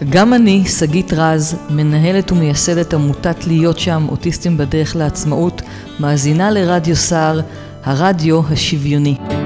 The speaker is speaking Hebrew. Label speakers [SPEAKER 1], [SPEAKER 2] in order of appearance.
[SPEAKER 1] גם אני, שגית רז, מנהלת ומייסדת עמותת להיות שם, אוטיסטים בדרך לעצמאות, מאזינה לרדיו סער, הרדיו השוויוני.